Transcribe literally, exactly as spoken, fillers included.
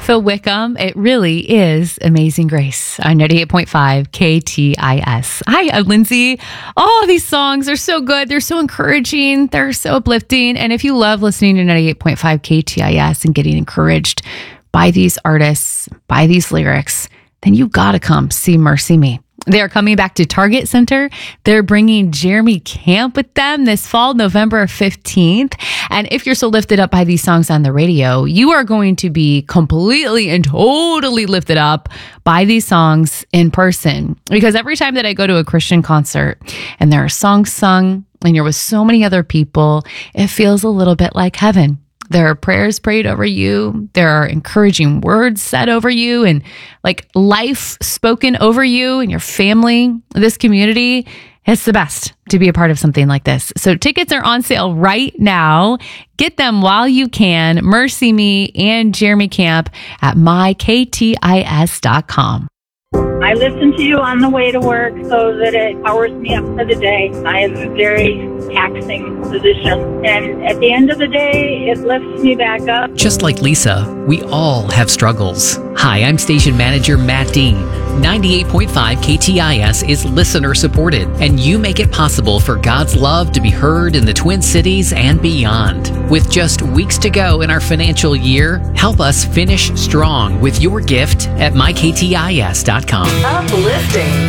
Phil Wickham. It really is Amazing Grace on ninety-eight point five K T I S. Hi, I'm Lindsay. Oh, these songs are so good. They're so encouraging. They're so uplifting. And if you love listening to ninety-eight point five K T I S and getting encouraged by these artists, by these lyrics, then you got to come see Mercy Me. They're coming back to Target Center. They're bringing Jeremy Camp with them this fall, November fifteenth. And if you're so lifted up by these songs on the radio, you are going to be completely and totally lifted up by these songs in person. Because every time that I go to a Christian concert and there are songs sung and you're with so many other people, it feels a little bit like heaven. There are prayers prayed over you. There are encouraging words said over you and like life spoken over you and your family, this community. It's the best to be a part of something like this. So tickets are on sale right now. Get them while you can. Mercy Me and Jeremy Camp at my k t i s dot com. I listen to you on the way to work so that it powers me up for the day. I have a very taxing position, and at the end of the day, it lifts me back up. Just like Lisa, we all have struggles. Hi, I'm station manager Matt Dean. ninety-eight point five K T I S is listener supported, and you make it possible for God's love to be heard in the Twin Cities and beyond. With just weeks to go in our financial year, help us finish strong with your gift at my k t i s dot com. Uplifting.